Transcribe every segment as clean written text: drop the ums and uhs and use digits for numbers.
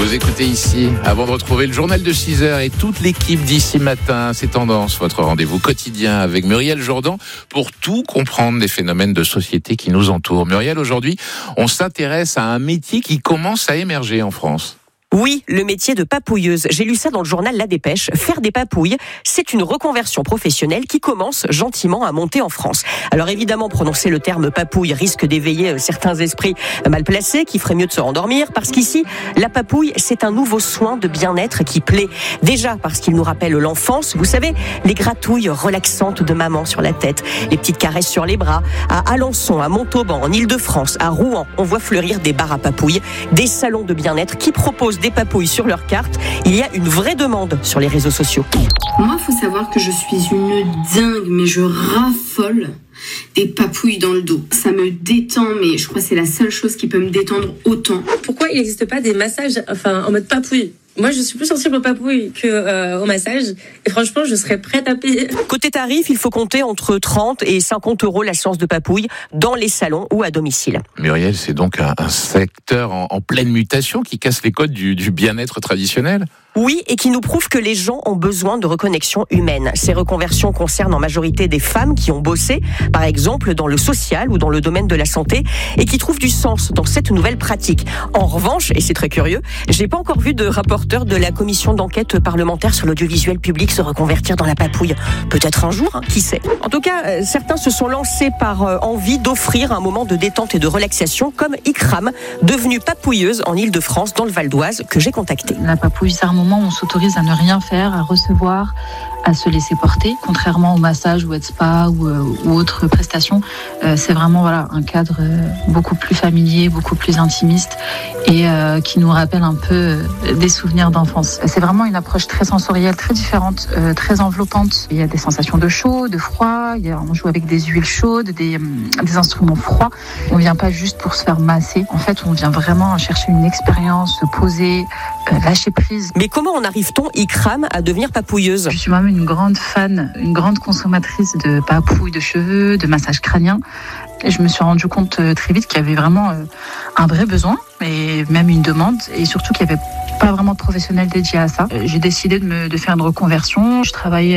Vous écoutez ici, avant de retrouver le journal de 6h et toute l'équipe d'ici matin, c'est Tendance, votre rendez-vous quotidien avec Muriel Jourdan pour tout comprendre des phénomènes de société qui nous entourent. Muriel, aujourd'hui, on s'intéresse à un métier qui commence à émerger en France. Oui, le métier de papouilleuse. J'ai lu ça dans le journal La Dépêche. Faire des papouilles, c'est une reconversion professionnelle qui commence gentiment à monter en France. Alors évidemment, prononcer le terme papouille risque d'éveiller certains esprits mal placés qui feraient mieux de se rendormir parce qu'ici, la papouille, c'est un nouveau soin de bien-être qui plaît. Déjà parce qu'il nous rappelle l'enfance. Vous savez, les gratouilles relaxantes de maman sur la tête, les petites caresses sur les bras. À Alençon, à Montauban, en Île-de-France, à Rouen, on voit fleurir des bars à papouilles, des salons de bien-être qui proposent des papouilles sur leur carte. Il y a une vraie demande sur les réseaux sociaux. Moi, il faut savoir que je suis une dingue, mais je raffole des papouilles dans le dos. Ça me détend, mais je crois que c'est la seule chose qui peut me détendre autant. Pourquoi il n'existe pas des massages en mode papouille ? Moi, je suis plus sensible aux papouilles qu'au massage. Et franchement, je serais prête à payer. Côté tarif, il faut compter entre 30 et 50 € la séance de papouille dans les salons ou à domicile. Muriel, c'est donc un secteur en pleine mutation qui casse les codes du bien-être traditionnel ? Oui, et qui nous prouve que les gens ont besoin de reconnexion humaine. Ces reconversions concernent en majorité des femmes qui ont bossé, par exemple dans le social ou dans le domaine de la santé, et qui trouvent du sens dans cette nouvelle pratique. En revanche, et c'est très curieux, j'ai pas encore vu de rapporteur de la commission d'enquête parlementaire sur l'audiovisuel public se reconvertir dans la papouille. Peut-être un jour, qui sait. En tout cas, certains se sont lancés par envie d'offrir un moment de détente et de relaxation, comme Ikram, devenue papouilleuse en Île-de-France, dans le Val d'Oise, que j'ai contactée. La papouille, c'est un moment où on s'autorise à ne rien faire, à recevoir, à se laisser porter, contrairement au massage ou au spa ou autres prestations. C'est vraiment un cadre beaucoup plus familier, beaucoup plus intimiste et qui nous rappelle un peu des souvenirs d'enfance. C'est vraiment une approche très sensorielle, très différente, très enveloppante. Il y a des sensations de chaud, de froid, on joue avec des huiles chaudes, des instruments froids. On vient pas juste pour se faire masser. En fait, on vient vraiment chercher une expérience, se poser, lâcher prise. Mais comment en arrive-t-on, Ikram, à devenir papouilleuse ? Je suis moi-même une grande fan, une grande consommatrice de papouilles de cheveux, de massages crâniens. Et je me suis rendu compte très vite qu'il y avait vraiment un vrai besoin et même une demande et surtout qu'il n'y avait pas vraiment de professionnels dédiés à ça. J'ai décidé de faire une reconversion. Je travaillais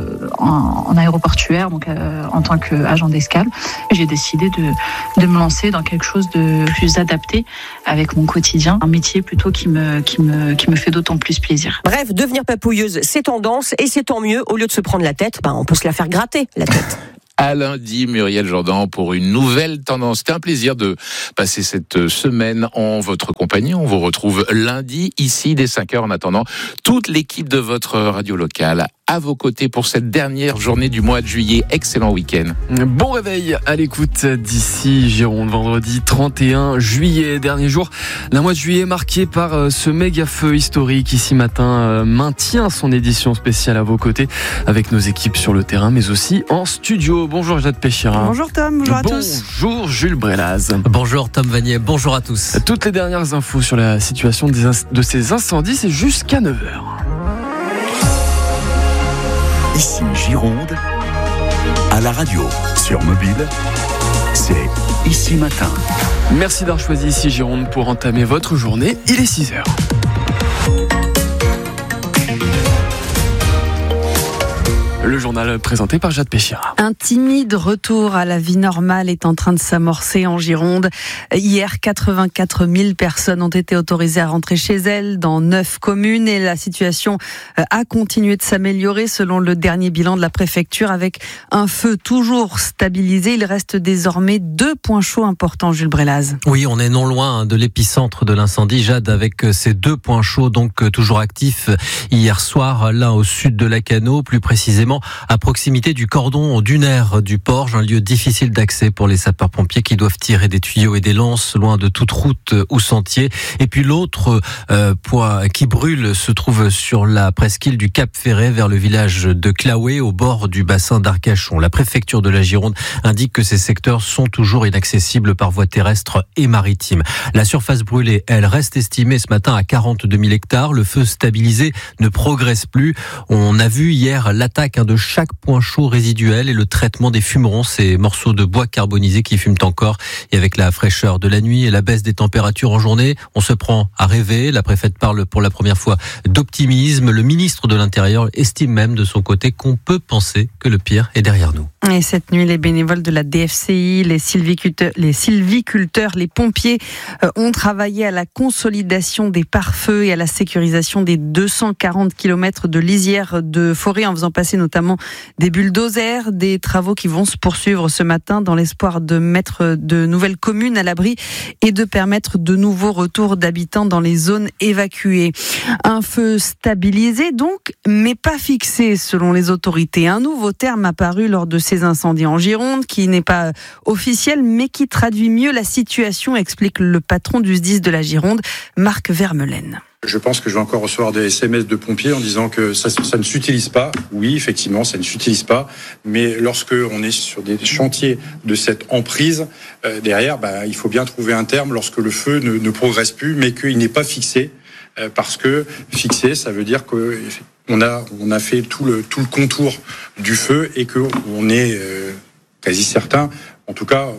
en aéroportuaire, donc en tant qu'agent d'escale. J'ai décidé de me lancer dans quelque chose de plus adapté avec mon quotidien, un métier plutôt qui me fait d'autant plus plaisir. Bref, devenir papouilleuse, c'est tendance et c'est tant mieux. Au lieu de se prendre la tête, on peut se la faire gratter, la tête. À lundi, Muriel Jourdan, pour une nouvelle tendance. C'était un plaisir de passer cette semaine en votre compagnie. On vous retrouve lundi, ici, dès 5h. En attendant, toute l'équipe de votre radio locale à vos côtés pour cette dernière journée du mois de juillet. Excellent week-end. Bon réveil à l'écoute d'ici Gironde, vendredi 31 juillet. Dernier jour d'un mois de juillet marqué par ce méga feu historique. Ici Matin maintient son édition spéciale à vos côtés avec nos équipes sur le terrain, mais aussi en studio. Bonjour Jade Péchira. Bonjour Tom, bonjour à tous. Bonjour Jules Brelaz. Bonjour Tom Vanier, bonjour à tous. Toutes les dernières infos sur la situation de ces incendies, c'est jusqu'à 9h. Ici Gironde, à la radio, sur mobile, c'est Ici Matin. Merci d'avoir choisi Ici Gironde pour entamer votre journée. Il est 6h. Le journal présenté par Jade Péchira. Un timide retour à la vie normale est en train de s'amorcer en Gironde. Hier, 84 000 personnes ont été autorisées à rentrer chez elles dans 9 communes et la situation a continué de s'améliorer selon le dernier bilan de la préfecture avec un feu toujours stabilisé. Il reste désormais 2 points chauds importants, Jules Brelaz. Oui, on est non loin de l'épicentre de l'incendie, Jade, avec ces 2 points chauds donc toujours actifs hier soir, l'un au sud de Lacanau, plus précisément à proximité du cordon dunaire du Porge, un lieu difficile d'accès pour les sapeurs-pompiers qui doivent tirer des tuyaux et des lances loin de toute route ou sentier. Et puis l'autre point qui brûle se trouve sur la presqu'île du Cap Ferret vers le village de Claoué au bord du bassin d'Arcachon. La préfecture de la Gironde indique que ces secteurs sont toujours inaccessibles par voie terrestre et maritime. La surface brûlée, elle reste estimée ce matin à 42 000 hectares. Le feu stabilisé ne progresse plus. On a vu hier l'attaque chacun de chaque point chaud résiduel et le traitement des fumerons, ces morceaux de bois carbonisé qui fument encore. Et avec la fraîcheur de la nuit et la baisse des températures en journée, on se prend à rêver. La préfète parle pour la première fois d'optimisme. Le ministre de l'Intérieur estime même de son côté qu'on peut penser que le pire est derrière nous. Et cette nuit, les bénévoles de la DFCI, les sylviculteurs, les pompiers ont travaillé à la consolidation des pare-feux et à la sécurisation des 240 km de lisières de forêt en faisant passer notamment des bulldozers, des travaux qui vont se poursuivre ce matin dans l'espoir de mettre de nouvelles communes à l'abri et de permettre de nouveaux retours d'habitants dans les zones évacuées. Un feu stabilisé donc, mais pas fixé selon les autorités. Un nouveau terme apparu lors de ces incendies en Gironde qui n'est pas officiel mais qui traduit mieux la situation, explique le patron du SDIS de la Gironde, Marc Vermeulen. Je pense que je vais encore recevoir des SMS de pompiers en disant que ça ne s'utilise pas. Oui, effectivement, ça ne s'utilise pas. Mais lorsque on est sur des chantiers de cette emprise, derrière, il faut bien trouver un terme lorsque le feu ne progresse plus, mais qu'il n'est pas fixé. Parce que fixé, ça veut dire qu'on a fait tout le contour du feu et qu'on est quasi certain. En tout cas,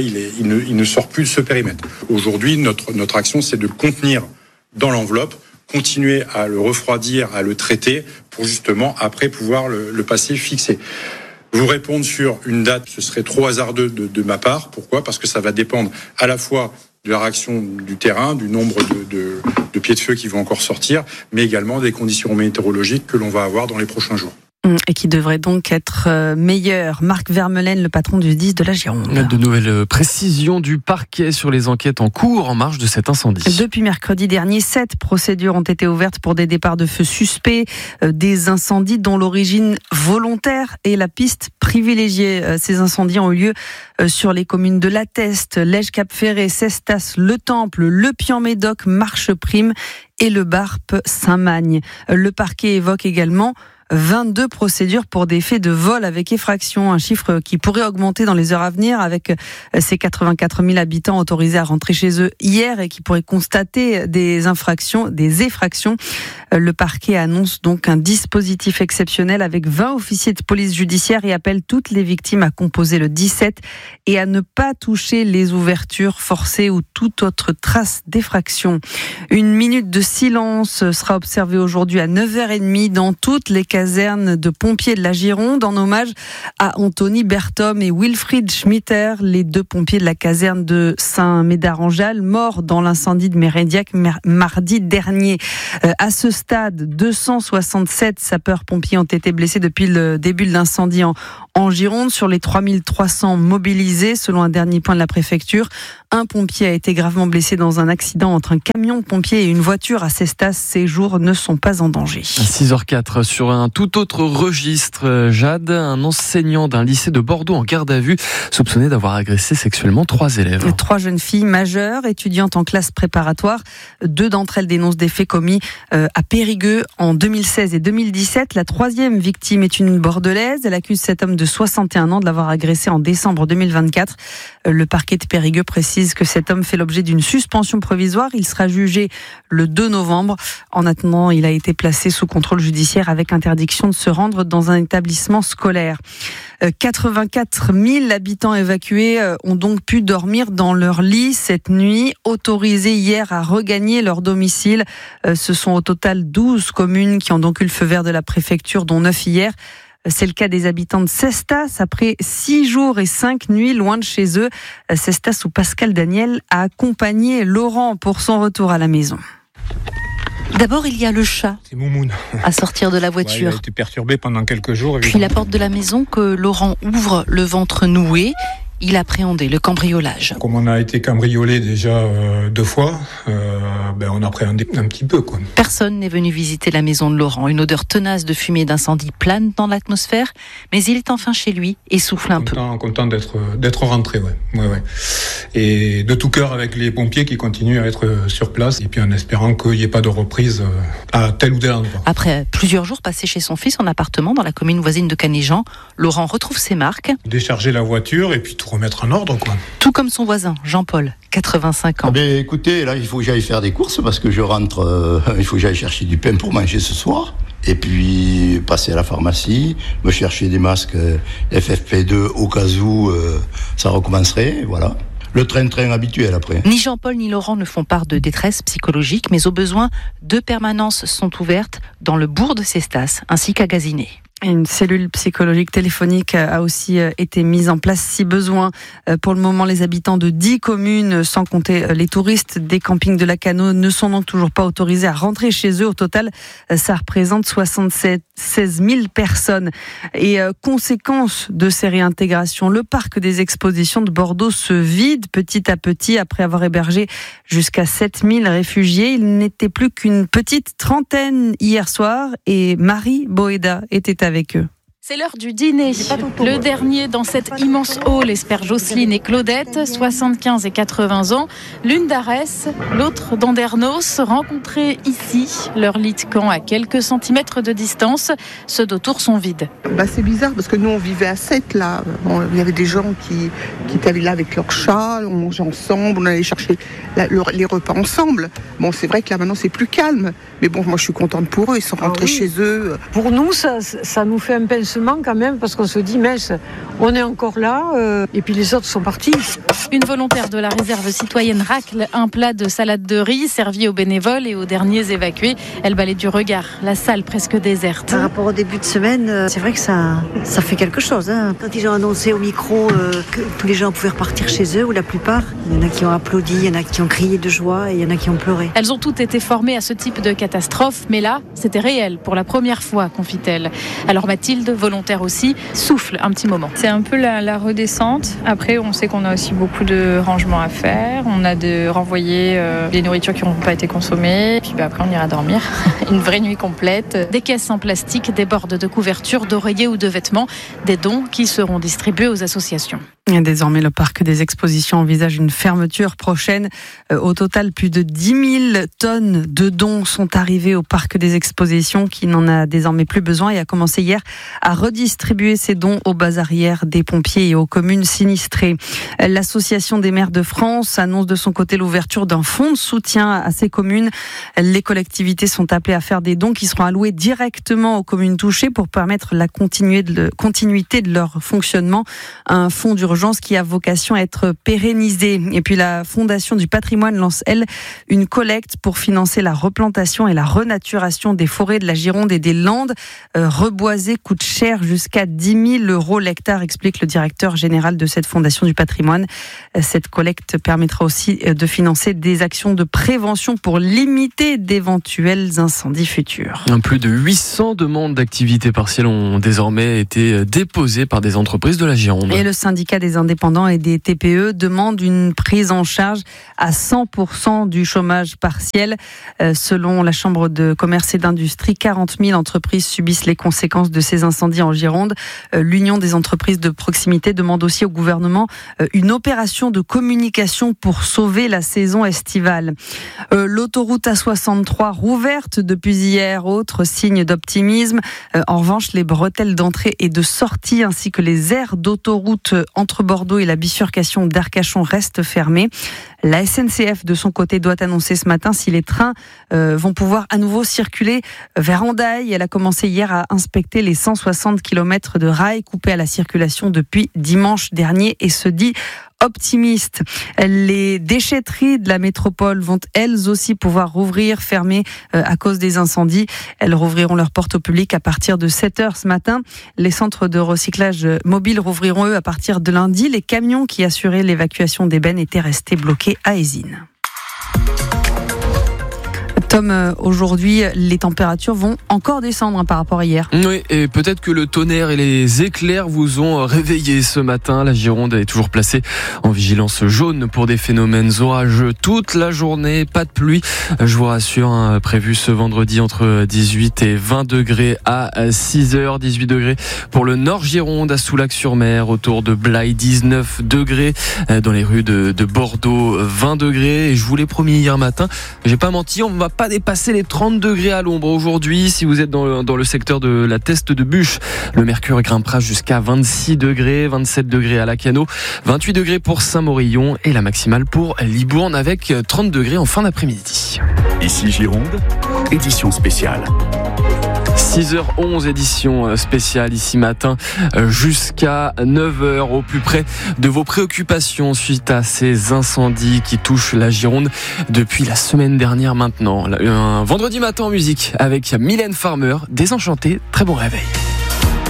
il ne sort plus de ce périmètre. Aujourd'hui, notre action, c'est de contenir dans l'enveloppe, continuer à le refroidir, à le traiter, pour justement, après, pouvoir le passer fixé. Vous répondre sur une date, ce serait trop hasardeux de ma part. Pourquoi ? Parce que ça va dépendre à la fois de la réaction du terrain, du nombre de pieds de feu qui vont encore sortir, mais également des conditions météorologiques que l'on va avoir dans les prochains jours. Et qui devrait donc être meilleur. Marc Vermeulen, le patron du SDIS de la Gironde. De nouvelles précisions du parquet sur les enquêtes en cours en marge de cet incendie. Depuis mercredi dernier, 7 procédures ont été ouvertes pour des départs de feu suspects, des incendies dont l'origine volontaire est la piste privilégiée. Ces incendies ont eu lieu sur les communes de La Teste, Lège-Cap-Ferré, Cestas, Le Temple, Le Pian-Médoc, Marcheprime et le Barp Saint-Magne. Le parquet évoque également 22 procédures pour des faits de vol avec effraction, un chiffre qui pourrait augmenter dans les heures à venir avec ces 84 000 habitants autorisés à rentrer chez eux hier et qui pourraient constater des effractions. Le parquet annonce donc un dispositif exceptionnel avec 20 officiers de police judiciaire et appelle toutes les victimes à composer le 17 et à ne pas toucher les ouvertures forcées ou toute autre trace d'effraction. Une minute de silence sera observée aujourd'hui à 9h30 dans toutes les caserne de pompiers de la Gironde en hommage à Anthony Berthom et Wilfried Schmitter, les 2 pompiers de la caserne de Saint-Médard-en-Jalles, morts dans l'incendie de Méridiac mardi dernier. À ce stade, 267 sapeurs-pompiers ont été blessés depuis le début de l'incendie en Gironde. Sur les 3300 mobilisés, selon un dernier point de la préfecture, un pompier a été gravement blessé dans un accident entre un camion de pompiers et une voiture à Cestas. Ces jours ne sont pas en danger. 6h04 sur un tout autre registre. Jade, un enseignant d'un lycée de Bordeaux en garde à vue, soupçonné d'avoir agressé sexuellement 3 élèves. 3 jeunes filles majeures, étudiantes en classe préparatoire. 2 d'entre elles dénoncent des faits commis à Périgueux en 2016 et 2017. La 3e victime est une Bordelaise. Elle accuse cet homme de 61 ans de l'avoir agressé en décembre 2024. Le parquet de Périgueux précise que cet homme fait l'objet d'une suspension provisoire. Il sera jugé le 2 novembre. En attendant, il a été placé sous contrôle judiciaire avec interdiction de se rendre dans un établissement scolaire. 84 000 habitants évacués ont donc pu dormir dans leur lit cette nuit, autorisés hier à regagner leur domicile. Ce sont au total 12 communes qui ont donc eu le feu vert de la préfecture, dont 9 hier. C'est le cas des habitants de Cestas, après 6 jours et 5 nuits loin de chez eux. Cestas où Pascal Daniel a accompagné Laurent pour son retour à la maison. D'abord, il y a le chat. C'est Moumoun. À sortir de la voiture. Il a été perturbé pendant quelques jours. Puis la porte de la maison que Laurent ouvre, le ventre noué. Il appréhendait le cambriolage. Comme on a été cambriolé déjà 2 fois, on appréhendait un petit peu, quoi. Personne n'est venu visiter la maison de Laurent. Une odeur tenace de fumée d'incendie plane dans l'atmosphère, mais il est enfin chez lui et souffle un peu. Content d'être rentré, ouais. Et de tout cœur avec les pompiers qui continuent à être sur place, et puis en espérant qu'il n'y ait pas de reprise à tel ou tel endroit. Après plusieurs jours passés chez son fils en appartement dans la commune voisine de Canéjan, Laurent retrouve ses marques. Décharger la voiture et puis tout remettre en ordre, quoi. Tout comme son voisin, Jean-Paul, 85 ans. Écoutez, là, il faut que j'aille faire des courses parce que je rentre, il faut que j'aille chercher du pain pour manger ce soir. Et puis passer à la pharmacie, me chercher des masques FFP2 au cas où ça recommencerait, voilà. Le train-train habituel après. Ni Jean-Paul ni Laurent ne font part de détresse psychologique, mais au besoin, 2 permanences sont ouvertes dans le bourg de Cestas ainsi qu'à Gazinet. Une cellule psychologique téléphonique a aussi été mise en place si besoin. Pour le moment, les habitants de 10 communes, sans compter les touristes des campings de Lacanau, ne sont donc toujours pas autorisés à rentrer chez eux. Au total, ça représente 16 000 personnes. Et conséquence de ces réintégrations, le parc des expositions de Bordeaux se vide petit à petit après avoir hébergé jusqu'à 7 000 réfugiés. Il n'était plus qu'une petite trentaine hier soir et Marie Boéda était avec eux. C'est l'heure du dîner. Le dernier dans cette immense hall espère Jocelyne et Claudette, 75 et 80 ans. L'une d'Arès, l'autre d'Andernos, rencontrés ici. Leur lit de camp à quelques centimètres de distance. Ceux d'autour sont vides. C'est bizarre parce que nous on vivait à 7 là. Il y avait des gens qui étaient là avec leurs chats, on mangeait ensemble, on allait chercher les repas ensemble. C'est vrai que là maintenant c'est plus calme. Mais moi je suis contente pour eux, ils sont rentrés chez eux. Pour nous ça nous fait un pincement quand même parce qu'on se dit mince, on est encore là et puis les autres sont partis. Une volontaire de la réserve citoyenne racle un plat de salade de riz servi aux bénévoles et aux derniers évacués. Elle balaie du regard la salle presque déserte. Par rapport au début de semaine, c'est vrai que ça fait quelque chose. Quand ils ont annoncé au micro que tous les gens pouvaient repartir chez eux, ou la plupart, il y en a qui ont applaudi, il y en a qui ont crié de joie et il y en a qui ont pleuré. Elles ont toutes été formées à ce type de catastrophe, mais là, c'était réel pour la première fois, confie-t-elle. Alors Mathilde, volontaire aussi, souffle un petit moment. C'est un peu la redescente. Après, on sait qu'on a aussi beaucoup de rangements à faire. On a de renvoyer des nourritures qui n'ont pas été consommées. Puis après, on ira dormir. Une vraie nuit complète. Des caisses en plastique débordent de couvertures, d'oreillers ou de vêtements. Des dons qui seront distribués aux associations. Et désormais, le parc des expositions envisage une fermeture prochaine. Au total, plus de 10 000 tonnes de dons sont arrivées au parc des expositions qui n'en a désormais plus besoin et a commencé hier à redistribuer ces dons aux bas arrières des pompiers et aux communes sinistrées. L'Association des maires de France annonce de son côté l'ouverture d'un fonds de soutien à ces communes. Les collectivités sont appelées à faire des dons qui seront alloués directement aux communes touchées pour permettre la continuité de leur fonctionnement. Un fonds d'urgence qui a vocation à être pérennisé. Et puis la Fondation du patrimoine lance, elle, une collecte pour financer la replantation et la renaturation des forêts de la Gironde et des Landes. Reboiser coûte cher, jusqu'à 10 000 € l'hectare, explique le directeur général de cette Fondation du patrimoine. Cette collecte permettra aussi de financer des actions de prévention pour limiter d'éventuels incendies futurs. Plus de 800 demandes d'activité partielle ont désormais été déposées par des entreprises de la Gironde. Et le syndicat des indépendants et des TPE demande une prise en charge à 100% du chômage partiel. Selon la Chambre de commerce et d'industrie, 40 000 entreprises subissent les conséquences de ces incendies en Gironde. L'Union des entreprises de proximité demande aussi au gouvernement une opération de communication pour sauver la saison estivale. L'autoroute A63 rouverte depuis hier, autre signe d'optimisme. En revanche, les bretelles d'entrée et de sortie ainsi que les aires d'autoroute entre Bordeaux et la bifurcation d'Arcachon restent fermées. La SNCF, de son côté, doit annoncer ce matin si les trains vont pouvoir à nouveau circuler vers Hendaye. Elle a commencé hier à inspecter les 160 km de rails coupés à la circulation depuis dimanche dernier et se dit optimiste. Les déchetteries de la métropole vont elles aussi pouvoir rouvrir, fermées à cause des incendies. Elles rouvriront leurs portes au public à partir de 7h ce matin. Les centres de recyclage mobiles rouvriront eux à partir de lundi. Les camions qui assuraient l'évacuation des bennes étaient restés bloqués à Eysines. Tom, aujourd'hui, les températures vont encore descendre par rapport à hier. Oui, et peut-être que le tonnerre et les éclairs vous ont réveillé ce matin. La Gironde est toujours placée en vigilance jaune pour des phénomènes orageux toute la journée. Pas de pluie, je vous rassure, prévu ce vendredi entre 18 et 20 degrés à 6h. 18 degrés pour le nord Gironde, à Soulac-sur-Mer, autour de Blaye, 19 degrés. Dans les rues de Bordeaux, 20 degrés. Et je vous l'ai promis hier matin, j'ai pas menti, on va pas dépasser les 30 degrés à l'ombre aujourd'hui. Si vous êtes dans le secteur de la Teste de Bûche, le mercure grimpera jusqu'à 26 degrés, 27 degrés à Lacanau, 28 degrés pour Saint-Morillon et la maximale pour Libourne avec 30 degrés en fin d'après-midi. Ici Gironde, édition spéciale. 6h11, édition spéciale ici matin jusqu'à 9h au plus près de vos préoccupations suite à ces incendies qui touchent la Gironde depuis la semaine dernière maintenant. Un vendredi matin en musique avec Mylène Farmer, Désenchanté, très bon réveil.